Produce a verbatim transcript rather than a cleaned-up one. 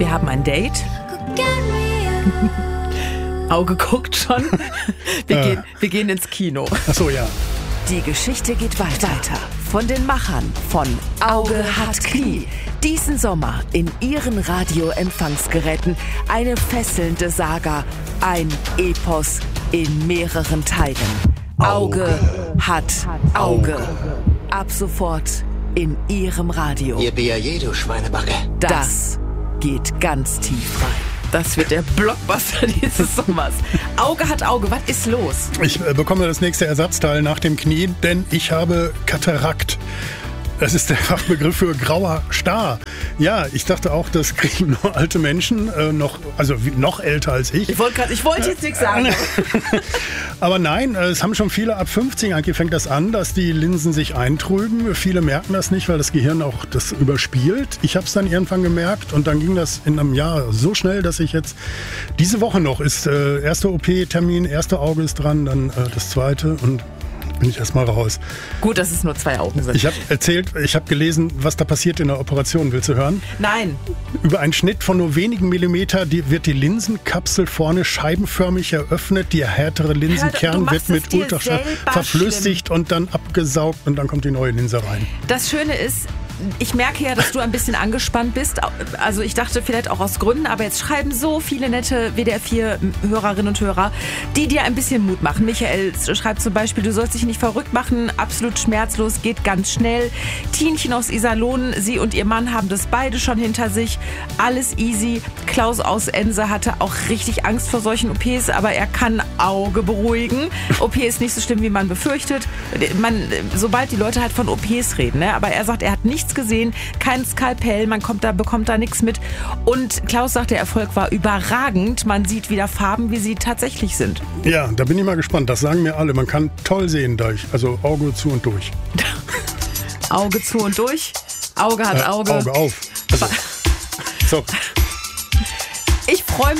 Wir haben ein Date. Auge guckt schon. Wir, Äh. gehen, wir gehen ins Kino. Ach so, ja. Die Geschichte geht weiter. Von den Machern von Auge hat Knie. Diesen Sommer in ihren Radioempfangsgeräten eine fesselnde Saga. Ein Epos in mehreren Teilen. Auge hat Auge. Ab sofort in ihrem Radio. Ihr B A J, du Schweinebacke. Das geht ganz tief rein. Das wird der Blockbuster dieses Sommers. Auge hat Auge, was ist los? Ich äh, bekomme das nächste Ersatzteil nach dem Knie, denn ich habe Katarakt. Das ist der Fachbegriff für grauer Star. Ja, ich dachte auch, das kriegen nur alte Menschen, äh, noch, also wie, noch älter als ich. Ich wollte gerade, ich wollte jetzt nichts sagen. Aber nein, es haben schon viele ab fünfzig, eigentlich fängt das an, dass die Linsen sich eintrüben. Viele merken das nicht, weil das Gehirn auch das überspielt. Ich habe es dann irgendwann gemerkt und dann ging das in einem Jahr so schnell, dass ich jetzt diese Woche noch ist äh, erster O P-Termin, erste Auge ist dran, dann äh, das zweite und bin ich erstmal raus. Gut, dass es nur zwei Augen sind. Ich habe erzählt, ich habe gelesen, was da passiert in der Operation. Willst du hören? Nein. Über einen Schnitt von nur wenigen Millimeter die, wird die Linsenkapsel vorne scheibenförmig eröffnet. Der härtere Linsenkern Hör, wird mit Ultraschall verflüssigt schlimm. und dann abgesaugt und dann kommt die neue Linse rein. Das Schöne ist, ich merke ja, dass du ein bisschen angespannt bist. Also ich dachte vielleicht auch aus Gründen, aber jetzt schreiben so viele nette W D R vier Hörerinnen und Hörer, die dir ein bisschen Mut machen. Michael schreibt zum Beispiel, du sollst dich nicht verrückt machen, absolut schmerzlos, geht ganz schnell. Tienchen aus Iserlohn, sie und ihr Mann haben das beide schon hinter sich. Alles easy. Klaus aus Ense hatte auch richtig Angst vor solchen O Ps, aber er kann Auge beruhigen. O P ist nicht so schlimm, wie man befürchtet. Man, sobald die Leute halt von O Ps reden, ne? Aber er sagt, er hat nichts gesehen, kein Skalpell, man kommt da, bekommt da nichts mit. Und Klaus sagt, der Erfolg war überragend. Man sieht wieder Farben, wie sie tatsächlich sind. Ja, da bin ich mal gespannt. Das sagen mir alle. Man kann toll sehen durch. Also Auge zu und durch. Auge zu und durch. Auge hat Äh, Auge. Auge auf. Also, so. Ich freue mich.